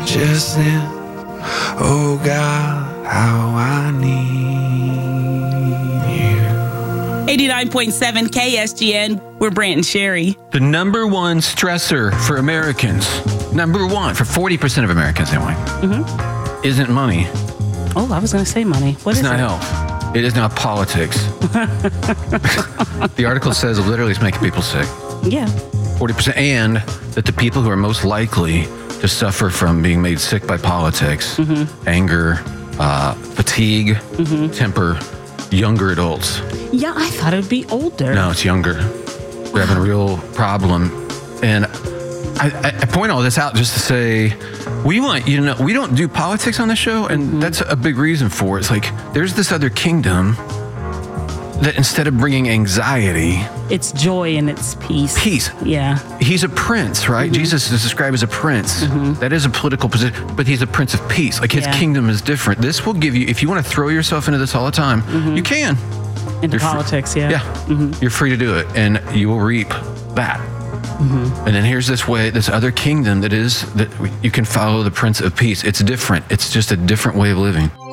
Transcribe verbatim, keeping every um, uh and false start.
just then. Oh God, how I need you. eighty-nine point seven K S G N. We're Brant and Sherry. The number one stressor for Americans, number one for forty percent of Americans anyway, mm-hmm. isn't money. Oh, I was going to say money. What it's is not it? health. It is not politics. The article says literally it's making people sick. Yeah. forty percent. And that the people who are most likely to suffer from being made sick by politics, mm-hmm. anger, uh, fatigue, mm-hmm. temper, younger adults. Yeah, I thought it would be older. No, it's younger. They're having a real problem. And I, I point all this out just to say, we want you to know, we don't do politics on the show, and mm-hmm. that's a big reason for it. It's like, there's this other kingdom that instead of bringing anxiety, it's joy and it's peace. Peace. Yeah. He's a prince, right? Mm-hmm. Jesus is described as a prince. Mm-hmm. That is a political position, but he's a prince of peace. Like his yeah. kingdom is different. This will give you, if you want to throw yourself into this all the time, mm-hmm. you can. Into You're politics, free, yeah. Yeah. Mm-hmm. You're free to do it, and you will reap that. Mm-hmm. And then here's this way, this other kingdom that is, that you can follow the Prince of Peace. It's different. It's just a different way of living.